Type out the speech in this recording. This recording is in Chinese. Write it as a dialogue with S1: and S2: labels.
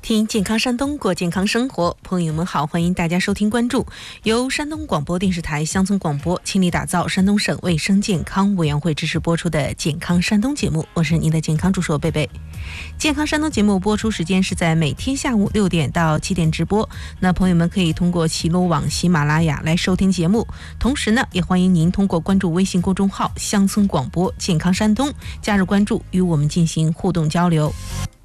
S1: 听健康山东，过健康生活。朋友们好，欢迎大家收听关注由山东广播电视台乡村广播倾力打造山东省卫生健康委员会支持播出的健康山东节目，我是您的健康助手贝贝。健康山东节目播出时间是在每天下午6点到7点直播，那朋友们可以通过齐鲁网、喜马拉雅来收听节目，同时呢也欢迎您通过关注微信公众号乡村广播健康山东加入关注，与我们进行互动交流。